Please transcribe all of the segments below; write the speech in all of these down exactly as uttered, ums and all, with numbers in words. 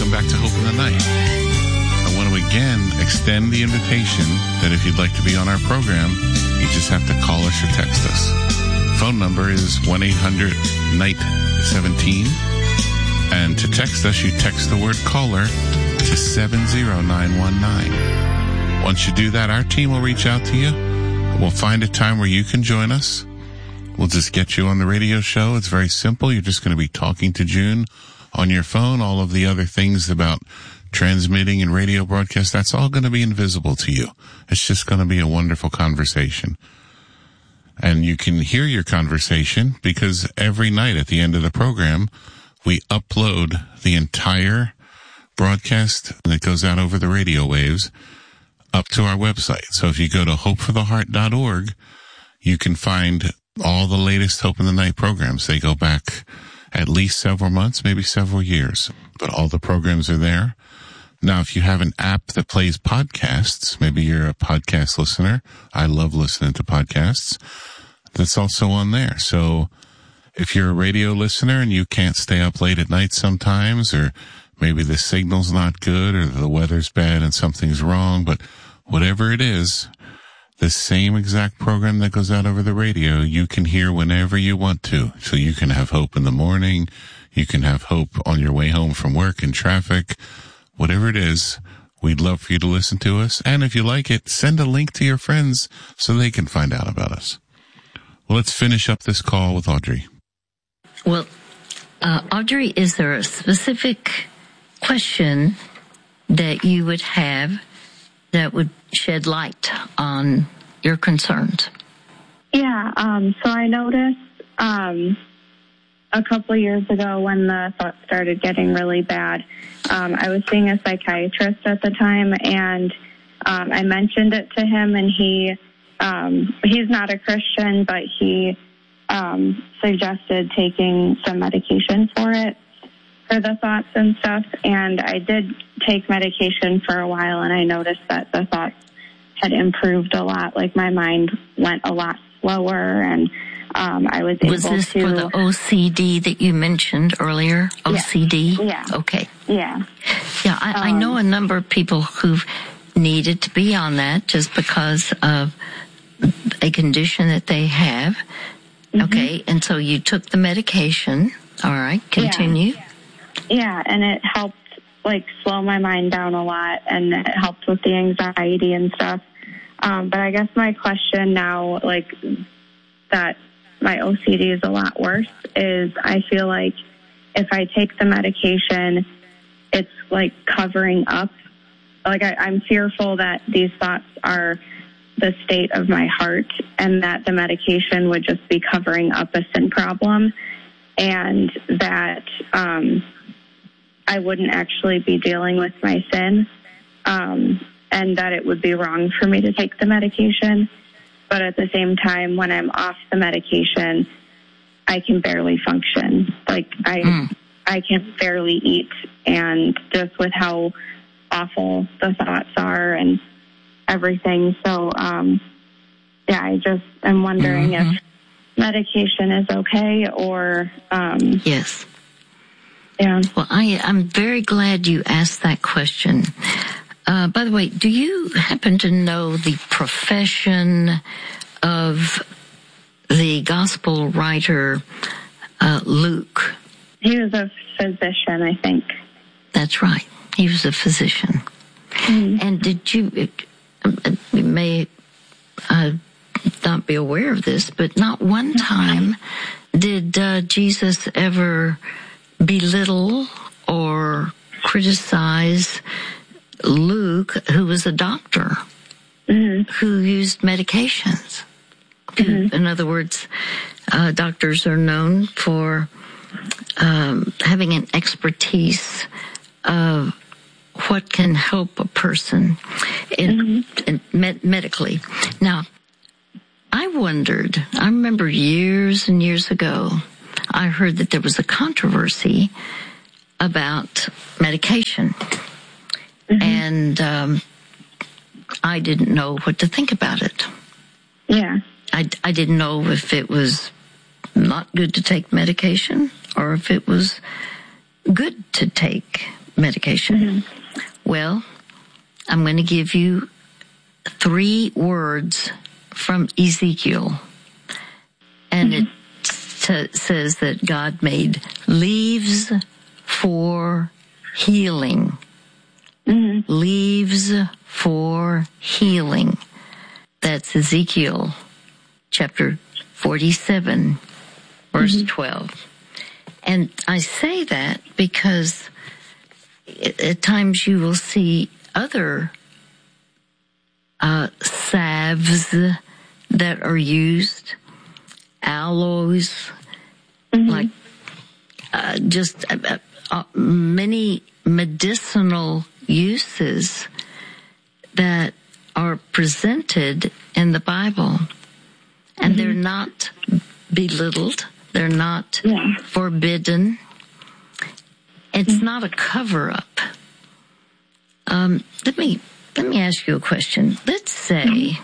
welcome back to Hope in the Night. I want to again extend the invitation that if you'd like to be on our program, you just have to call us or text us. Phone number is one eight hundred night seventeen. And to text us, you text the word caller to seven zero nine one nine. Once you do that, our team will reach out to you. We'll find a time where you can join us. We'll just get you on the radio show. It's very simple. You're just going to be talking to June on your phone. All of the other things about transmitting and radio broadcast, that's all going to be invisible to you. It's just going to be a wonderful conversation. And you can hear your conversation because every night at the end of the program, we upload the entire broadcast that goes out over the radio waves up to our website. So if you go to hope for the heart dot org, you can find all the latest Hope in the Night programs. They go back at least several months, maybe several years, but all the programs are there. Now, if you have an app that plays podcasts, maybe you're a podcast listener. I love listening to podcasts. That's also on there. So if you're a radio listener and you can't stay up late at night sometimes, or maybe the signal's not good or the weather's bad and something's wrong, but whatever it is, the same exact program that goes out over the radio, you can hear whenever you want to. So you can have hope in the morning. You can have hope on your way home from work in traffic. Whatever it is, we'd love for you to listen to us. And if you like it, send a link to your friends so they can find out about us. Well, let's finish up this call with Audrey. Well, uh, Audrey, is there a specific question that you would have that would shed light on your concerns? Yeah, um, so I noticed um, a couple of years ago when the thoughts started getting really bad, um, I was seeing a psychiatrist at the time, and um, I mentioned it to him, and he um, he's not a Christian, but he um, suggested taking some medication for it, for the thoughts and stuff, and I did take medication for a while, and I noticed that the thoughts had improved a lot. Like, my mind went a lot slower, and um, I was able to... Was this for the O C D that you mentioned earlier? O C D? Yeah. yeah. Okay. Yeah. Yeah, I, um, I know a number of people who've needed to be on that just because of a condition that they have. Mm-hmm. Okay, and so you took the medication. All right, continue. Yeah. Yeah, and it helped, like, slow my mind down a lot, and it helped with the anxiety and stuff. Um, but I guess my question now, like, that my O C D is a lot worse, is I feel like if I take the medication, it's, like, covering up. Like, I, I'm fearful that these thoughts are the state of my heart, and that the medication would just be covering up a sin problem, and that... um I wouldn't actually be dealing with my sin, um, and that it would be wrong for me to take the medication. But at the same time, when I'm off the medication, I can barely function. Like, I mm. I can barely eat, and just with how awful the thoughts are and everything. So, um, yeah, I just am wondering mm-hmm. if medication is okay or... Um, yes. Yeah. Well, I, I'm very glad you asked that question. Uh, by the way, do you happen to know the profession of the gospel writer uh, Luke? He was a physician, I think. That's right. He was a physician. Mm-hmm. And did you, it, you may uh, not be aware of this, but not one time did uh, Jesus ever belittle or criticize Luke, who was a doctor, mm-hmm. who used medications. Mm-hmm. In other words, uh, doctors are known for um, having an expertise of what can help a person in, mm-hmm. in med- medically. Now, I wondered, I remember years and years ago, I heard that there was a controversy about medication. Mm-hmm. And um, I didn't know what to think about it. Yeah. I, I didn't know if it was not good to take medication or if it was good to take medication. Mm-hmm. Well, I'm going to give you three words from Ezekiel. And mm-hmm. it t- says that God made leaves for healing. Mm-hmm. Leaves for healing. That's Ezekiel chapter forty-seven, verse mm-hmm. twelve. And I say that because at times you will see other uh, salves that are used, aloes, mm-hmm. like uh, just uh, uh, many medicinal uses that are presented in the Bible, and mm-hmm. they're not belittled. They're not yeah. forbidden. It's mm-hmm. not a cover-up. Um, let me let me ask you a question. Let's say mm-hmm.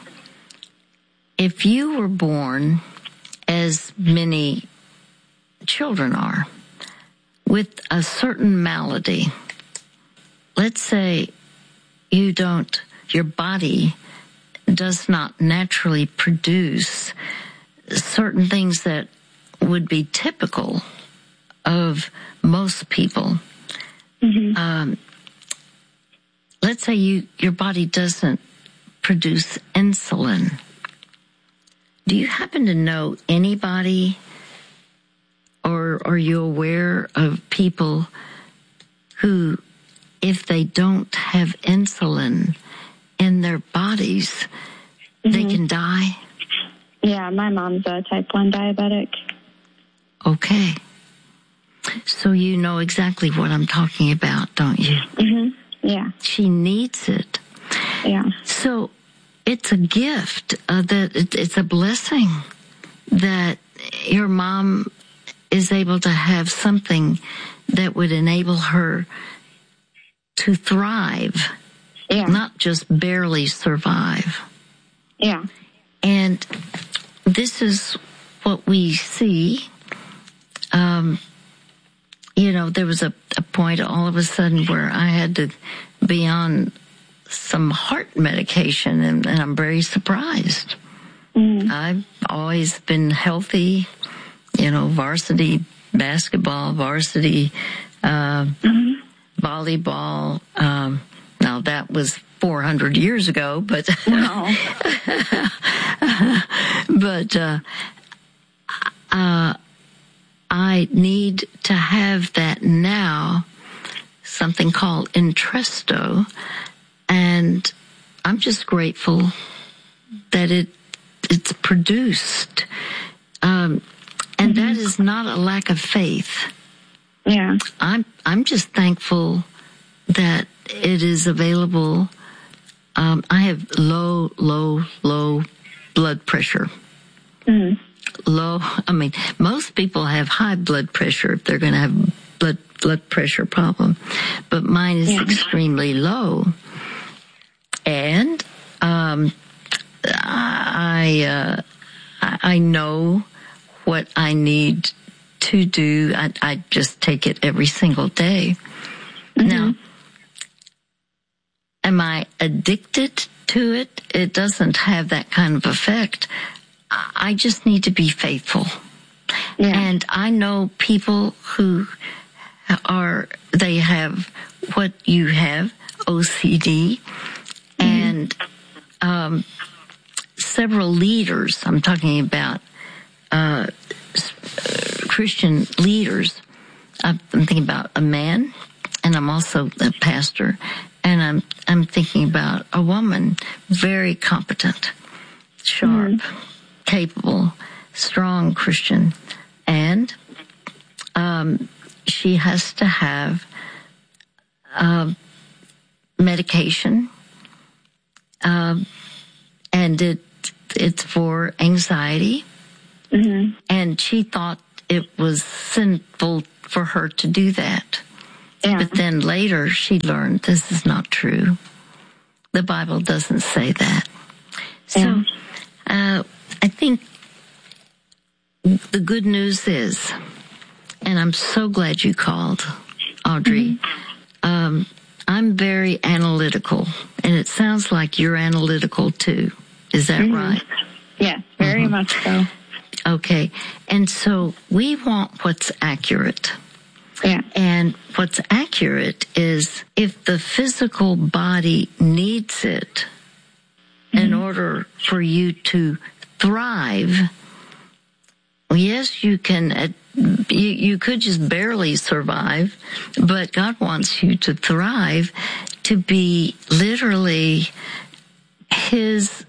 if you were born, as many children are, with a certain malady. Let's say you don't, your body does not naturally produce certain things that would be typical of most people. Mm-hmm. Um, let's say you, your body doesn't produce insulin. Do you happen to know anybody, or are you aware of people who, if they don't have insulin in their bodies, mm-hmm. they can die? Yeah, my mom's a type one diabetic. Okay. So you know exactly what I'm talking about, don't you? Mm-hmm. Yeah. She needs it. Yeah. So it's a gift, uh, that it, it's a blessing that your mom is able to have something that would enable her to thrive, yeah. not just barely survive. Yeah. And this is what we see. Um, you know, there was a, a point all of a sudden where I had to be on some heart medication, and, and I'm very surprised. Mm. I've always been healthy, you know, varsity basketball, varsity uh, mm-hmm. volleyball. Um, now that was four hundred years ago, but no. but uh, uh, I need to have that now, something called Entresto, and I'm just grateful that it it's produced. Um, and mm-hmm. that is not a lack of faith. Yeah. I'm I'm just thankful that it is available. Um, I have low, low, low blood pressure. Mm-hmm. Low. I mean, most people have high blood pressure if they're going to have blood blood pressure problem, but mine is yeah. extremely low. And um, I uh, I know what I need to do. I, I just take it every single day. Mm-hmm. Now, am I addicted to it? It doesn't have that kind of effect. I just need to be faithful. Yeah. And I know people who are, they have what you have, O C D, mm-hmm. and um, several leaders, I'm talking about uh, Christian leaders. I'm thinking about a man, and I'm also a pastor, and I'm I'm thinking about a woman, very competent, sharp, mm-hmm. capable, strong Christian, and um, she has to have uh, medication, uh, and it it's for anxiety, mm-hmm. and she thought it was sinful for her to do that. Yeah. But then later she learned this is not true. The Bible doesn't say that. So yeah. uh, I think the good news is, and I'm so glad you called, Audrey, mm-hmm. um, I'm very analytical, and it sounds like you're analytical too. Is that mm-hmm. right? Yes, very mm-hmm. much so. Okay. And so we want what's accurate. Yeah. And what's accurate is if the physical body needs it mm-hmm. in order for you to thrive, yes, you can, uh, you, you could just barely survive, but God wants you to thrive, to be literally His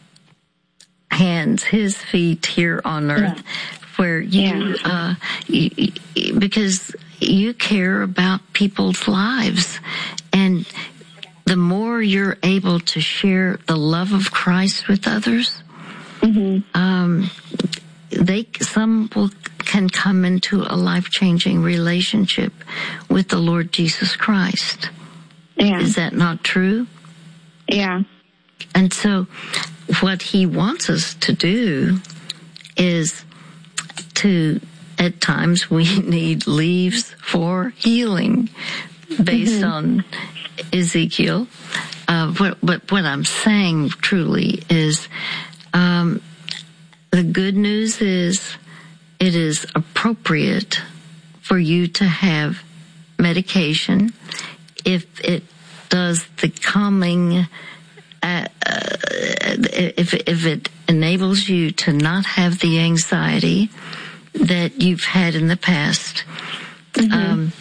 hands, His feet here on earth, yeah. where you, yeah. uh, you, because you care about people's lives. And the more you're able to share the love of Christ with others, mm-hmm. um, they, some will, can come into a life-changing relationship with the Lord Jesus Christ. Yeah. Is that not true? Yeah. And so what He wants us to do is to, at times, we need leaves for healing based mm-hmm. on Ezekiel. Uh, what, what, what I'm saying truly is, um, the good news is it is appropriate for you to have medication if it does the calming Uh, uh, if if it enables you to not have the anxiety that you've had in the past. Mm-hmm. Um,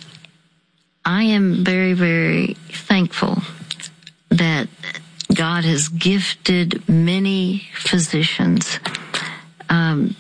I am very, very thankful that God has gifted many physicians, um,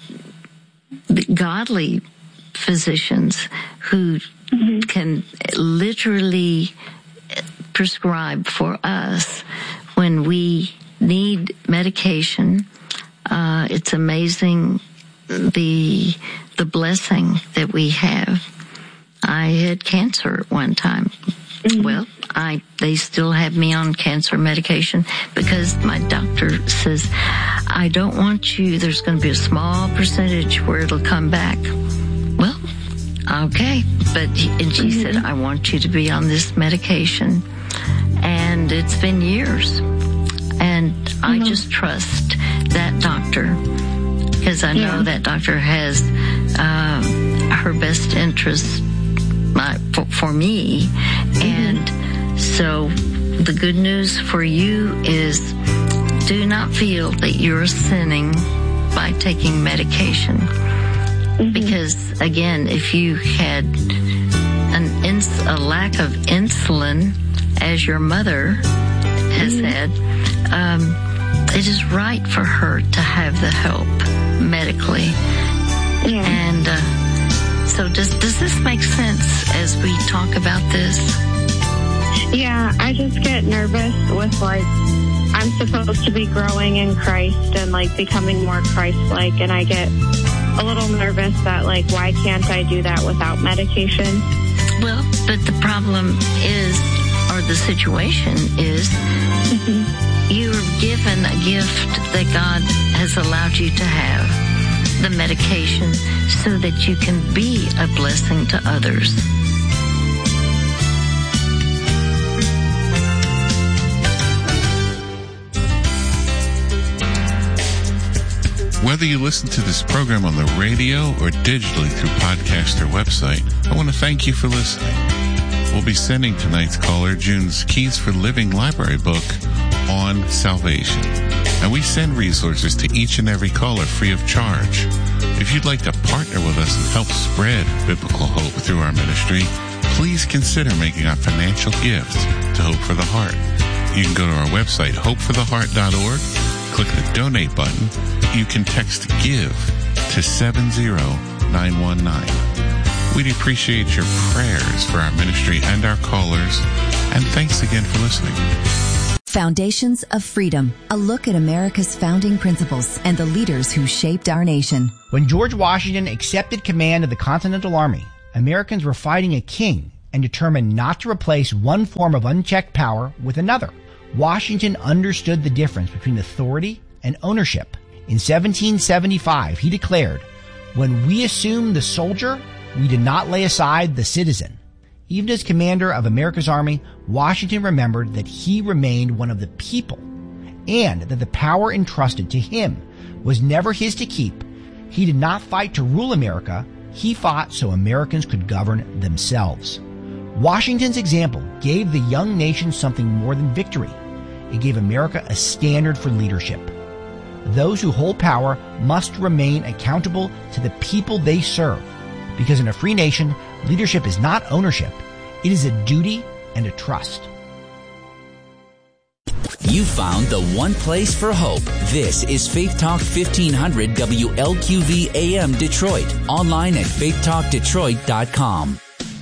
godly physicians who mm-hmm. can literally prescribe for us when we need medication. Uh, it's amazing the the blessing that we have. I had cancer at one time. Mm-hmm. Well, I they still have me on cancer medication because my doctor says, I don't want you, there's going to be a small percentage where it'll come back. Well, okay. But, and she mm-hmm. said, I want you to be on this medication. And it's been years. And mm-hmm. I just trust that doctor because I know yeah. that doctor has uh, her best interest uh, for, for me. Mm-hmm. And so the good news for you is do not feel that you're sinning by taking medication. Mm-hmm. Because, again, if you had an ins- a lack of insulin, as your mother has mm-hmm. said, um, it is right for her to have the help medically. Yeah. And uh, so does does this make sense as we talk about this? Yeah, I just get nervous with, like, I'm supposed to be growing in Christ and, like, becoming more Christ-like, and I get a little nervous that, like, why can't I do that without medication? Well, but the problem is, or the situation is, mm-hmm. you are given a gift that God has allowed you to have, the medication, so that you can be a blessing to others. Whether you listen to this program on the radio or digitally through podcast or website, I want to thank you for listening. We'll be sending tonight's caller June's Keys for Living library book on salvation. And we send resources to each and every caller free of charge. If you'd like to partner with us and help spread biblical hope through our ministry, please consider making a financial gift to Hope for the Heart. You can go to our website, hope for the heart dot org, click the donate button. You can text GIVE to seven zero nine one nine. We'd appreciate your prayers for our ministry and our callers. And thanks again for listening. Foundations of Freedom, a look at America's founding principles and the leaders who shaped our nation. When George Washington accepted command of the Continental Army, Americans were fighting a king and determined not to replace one form of unchecked power with another. Washington understood the difference between authority and ownership. In seventeen seventy-five, he declared, "When we assumed the soldier, we did not lay aside the citizen." Even as commander of America's Army, Washington remembered that he remained one of the people and that the power entrusted to him was never his to keep. He did not fight to rule America. He fought so Americans could govern themselves. Washington's example gave the young nation something more than victory. It gave America a standard for leadership. Those who hold power must remain accountable to the people they serve, because in a free nation, leadership is not ownership. It is a duty and a trust. You found the one place for hope. This is Faith Talk fifteen hundred W L Q V A M Detroit. Online at faith talk detroit dot com.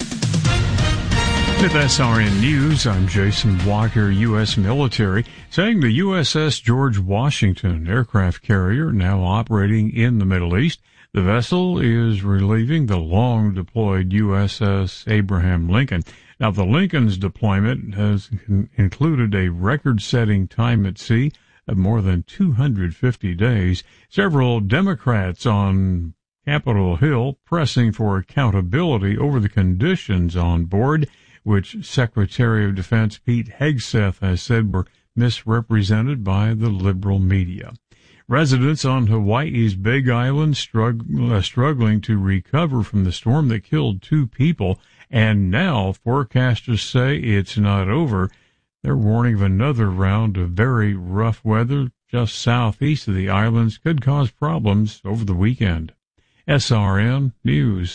With S R N News, I'm Jason Walker. U S military saying the U S S George Washington aircraft carrier now operating in the Middle East. The vessel is relieving the long-deployed U S S Abraham Lincoln. Now, the Lincoln's deployment has included a record-setting time at sea of more than two hundred fifty days. Several Democrats on Capitol Hill pressing for accountability over the conditions on board, which Secretary of Defense Pete Hegseth has said were misrepresented by the liberal media. Residents on Hawaii's Big Island strugg- uh, struggling to recover from the storm that killed two people, and now forecasters say it's not over. They're warning of another round of very rough weather just southeast of the islands could cause problems over the weekend. S R N News.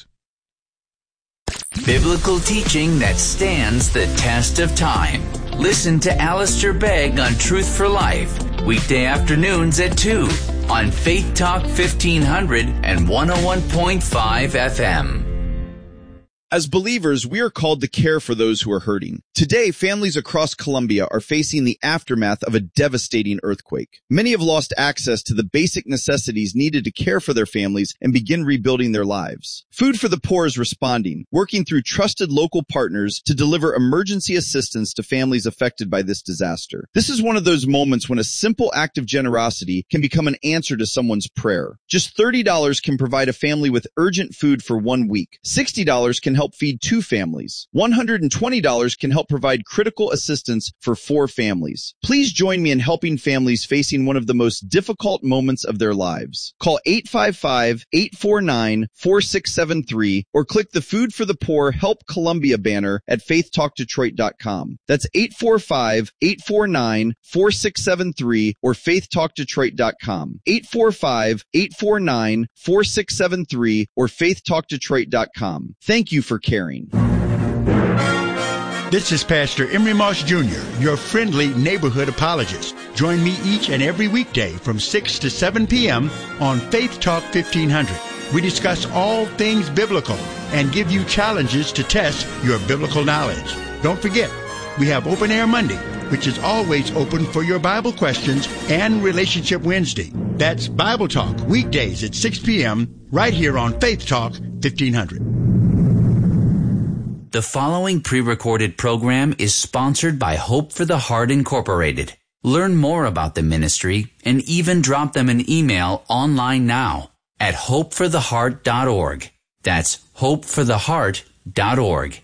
Biblical teaching that stands the test of time. Listen to Alistair Begg on Truth for Life, weekday afternoons at two on Faith Talk fifteen hundred and one oh one point five F M. As believers, we are called to care for those who are hurting. Today, families across Colombia are facing the aftermath of a devastating earthquake. Many have lost access to the basic necessities needed to care for their families and begin rebuilding their lives. Food for the Poor is responding, working through trusted local partners to deliver emergency assistance to families affected by this disaster. This is one of those moments when a simple act of generosity can become an answer to someone's prayer. Just thirty dollars can provide a family with urgent food for one week. sixty dollars can help feed two families. one hundred twenty dollars can help provide critical assistance for four families. Please join me in helping families facing one of the most difficult moments of their lives. Call eight five five, eight four nine, four six seven three or click the Food for the Poor Help Columbia banner at faith talk detroit dot com. That's eight four five, eight four nine, four six seven three or faith talk detroit dot com. eight four five, eight four nine, four six seven three or faith talk detroit dot com. Thank you for caring. This is Pastor Emery Moss Junior, your friendly neighborhood apologist. Join me each and every weekday from six to seven p.m. on Faith Talk fifteen hundred. We discuss all things biblical and give you challenges to test your biblical knowledge. Don't forget, we have Open Air Monday, which is always open for your Bible questions, and Relationship Wednesday. That's Bible Talk weekdays at six p.m. right here on Faith Talk fifteen hundred. The following pre-recorded program is sponsored by Hope for the Heart Incorporated. Learn more about the ministry and even drop them an email online now at hope for the heart dot org. That's hope for the heart dot org.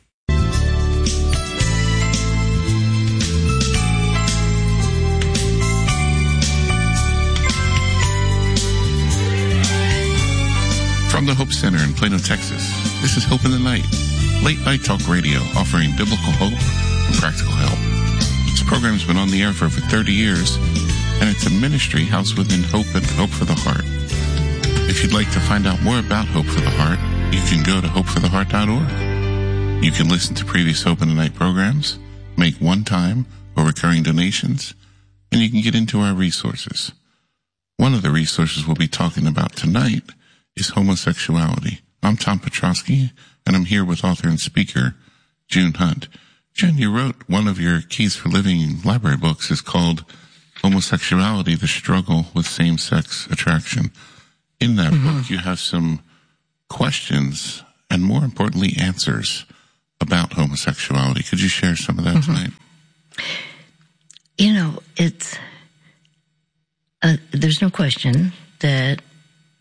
From the Hope Center in Plano, Texas, this is Hope in the Night, late night talk radio offering biblical hope and practical help. This program has been on the air for over thirty years, and it's a ministry housed within Hope and Hope for the Heart. If you'd like to find out more about Hope for the Heart, you can go to hope for the heart dot org. You can listen to previous Hope in the Night programs, make one-time or recurring donations, and you can get into our resources. One of the resources we'll be talking about tonight is homosexuality. I'm Tom Petrosky, and I'm here with author and speaker June Hunt. June, you wrote one of your Keys for Living library books is called Homosexuality, the Struggle with Same-Sex Attraction. In that mm-hmm. book, you have some questions and, more importantly, answers about homosexuality. Could you share some of that mm-hmm. tonight? You know, it's uh, there's no question that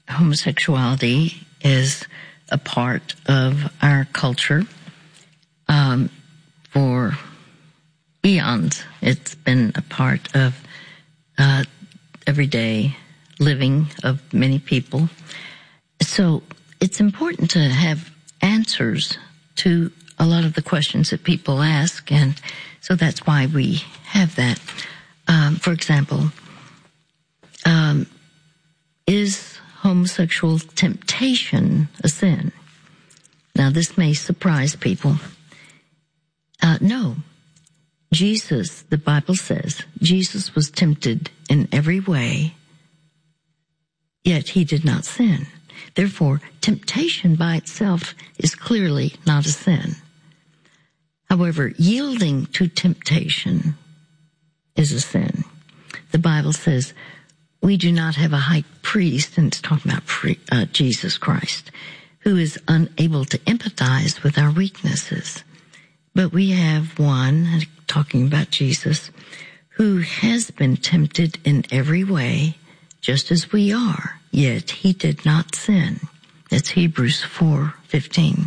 homosexuality is a part of our culture. Um, for eons, it's been a part of uh, everyday living of many people. So it's important to have answers to a lot of the questions that people ask, and so that's why we have that. Um, for example, um, is homosexual temptation a sin? Now, this may surprise people. Uh, no. Jesus, the Bible says, Jesus was tempted in every way, yet he did not sin. Therefore, temptation by itself is clearly not a sin. However, yielding to temptation is a sin. The Bible says we do not have a high priest, and it's talking about pre, uh, Jesus Christ, who is unable to empathize with our weaknesses. But we have one, talking about Jesus, who has been tempted in every way, just as we are, yet he did not sin. That's Hebrews four fifteen.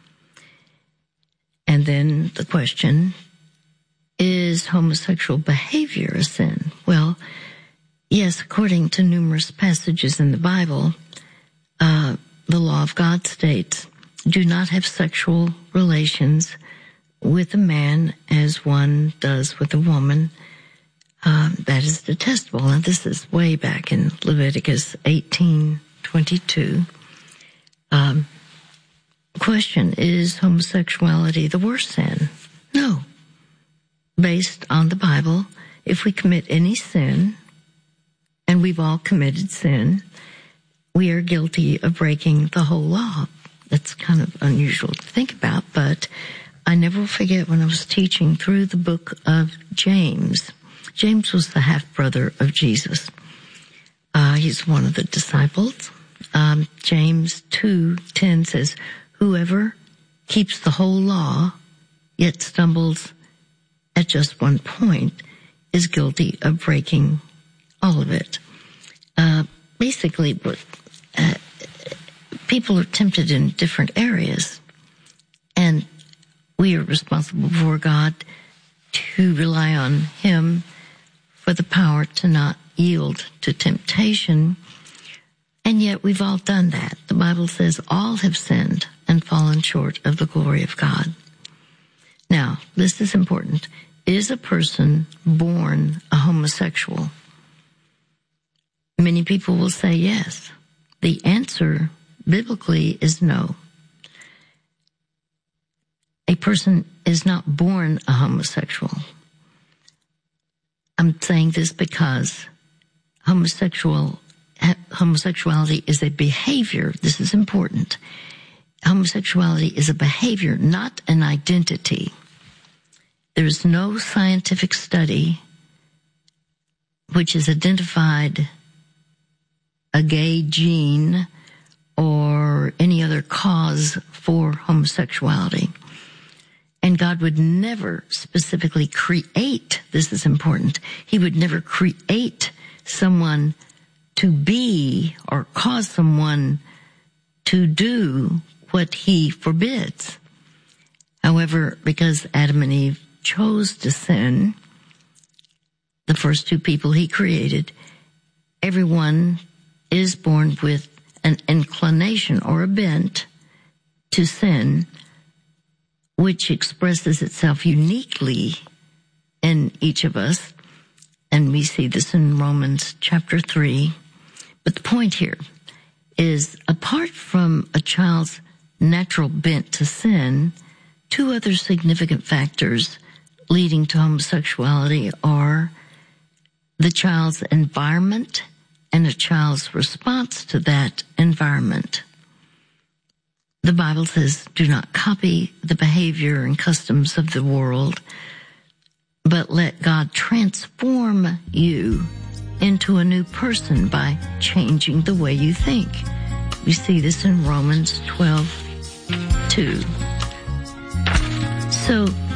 And then the question, is homosexual behavior a sin? Well, yes, according to numerous passages in the Bible, uh, the law of God states, do not have sexual relations with a man as one does with a woman. Um, that is detestable. And this is way back in Leviticus eighteen twenty-two. Um, question, is homosexuality the worst sin? No. Based on the Bible, if we commit any sin, and we've all committed sin, we are guilty of breaking the whole law. That's kind of unusual to think about, but I never forget when I was teaching through the book of James. James was the half-brother of Jesus. Uh, he's one of the disciples. Um, James two ten says, whoever keeps the whole law, yet stumbles at just one point, is guilty of breaking all of it. Uh, basically, uh, people are tempted in different areas, and we are responsible before God to rely on Him for the power to not yield to temptation. And yet we've all done that. The Bible says all have sinned and fallen short of the glory of God. Now, this is important. Is a person born a homosexual? Many people will say yes. The answer biblically is no. A person is not born a homosexual. I'm saying this because homosexual homosexuality is a behavior. This is important. Homosexuality is a behavior, not an identity. There is no scientific study which has identified a gay gene or any other cause for homosexuality. And God would never specifically create, this is important, He would never create someone to be or cause someone to do what He forbids. However, because Adam and Eve chose to sin, the first two people He created, everyone is born with an inclination or a bent to sin, which expresses itself uniquely in each of us. And we see this in Romans chapter three. But the point here is, apart from a child's natural bent to sin, two other significant factors leading to homosexuality are the child's environment and a child's response to that environment. The Bible says, do not copy the behavior and customs of the world, but let God transform you into a new person by changing the way you think. We see this in Romans twelve two. So